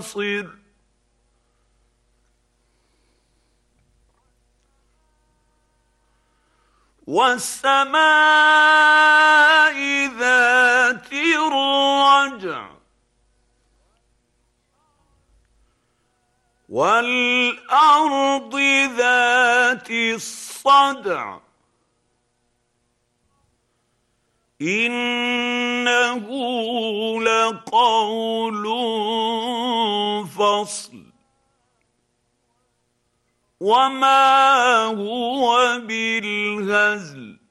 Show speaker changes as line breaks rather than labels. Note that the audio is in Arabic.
بصر والسماء ذات الرجع والأرض ذات الصدع إنه لقول فصل وما هو بالهزل